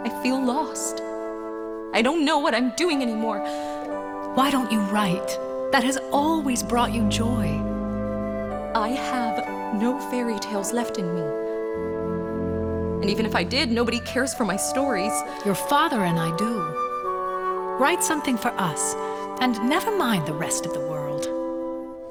I feel lost. I don't know what I'm doing anymore. Why don't you write? That has always brought you joy. I have no fairy tales left in me. And even if I did, nobody cares for my stories. Your father and I do. Write something for us, and never mind the rest of the world.